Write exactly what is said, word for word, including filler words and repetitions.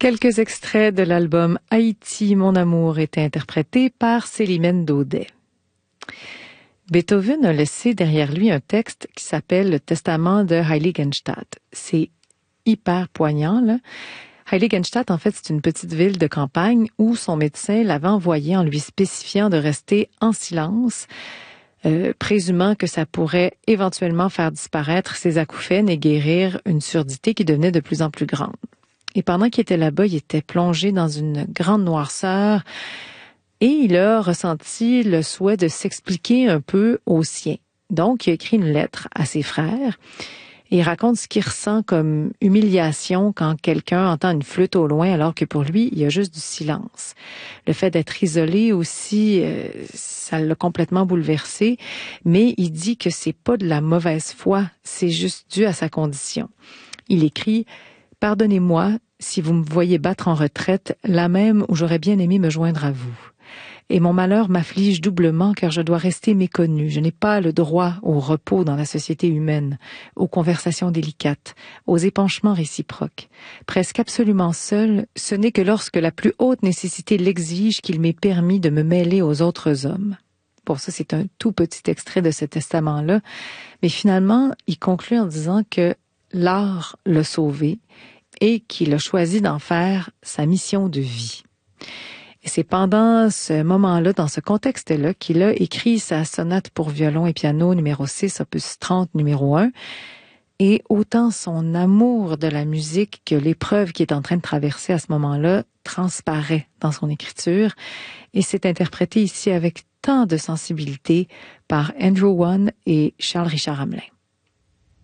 Quelques extraits de l'album Haïti, mon amour étaient interprétés par Célimène Daudet. Beethoven a laissé derrière lui un texte qui s'appelle le Testament de Heiligenstadt. C'est hyper poignant, là. Heiligenstadt, en fait, c'est une petite ville de campagne où son médecin l'avait envoyé en lui spécifiant de rester en silence, euh, présumant que ça pourrait éventuellement faire disparaître ses acouphènes et guérir une surdité qui devenait de plus en plus grande. Et pendant qu'il était là-bas, il était plongé dans une grande noirceur et il a ressenti le souhait de s'expliquer un peu aux siens. Donc, il a écrit une lettre à ses frères et il raconte ce qu'il ressent comme humiliation quand quelqu'un entend une flûte au loin alors que pour lui, il y a juste du silence. Le fait d'être isolé aussi, euh, ça l'a complètement bouleversé, mais il dit que c'est pas de la mauvaise foi, c'est juste dû à sa condition. Il écrit « Pardonnez-moi si vous me voyez battre en retraite, là même où j'aurais bien aimé me joindre à vous. Et mon malheur m'afflige doublement car je dois rester méconnu. Je n'ai pas le droit au repos dans la société humaine, aux conversations délicates, aux épanchements réciproques. Presque absolument seul, ce n'est que lorsque la plus haute nécessité l'exige qu'il m'est permis de me mêler aux autres hommes. » Bon, ça, c'est un tout petit extrait de ce testament-là. Mais finalement, il conclut en disant que l'art l'a sauvé et qu'il a choisi d'en faire sa mission de vie. Et c'est pendant ce moment-là, dans ce contexte-là, qu'il a écrit sa sonate pour violon et piano numéro six, opus trente, numéro un. Et autant son amour de la musique que l'épreuve qu'il est en train de traverser à ce moment-là transparaît dans son écriture. Et c'est interprété ici avec tant de sensibilité par Andrew One et Charles Richard Hamelin.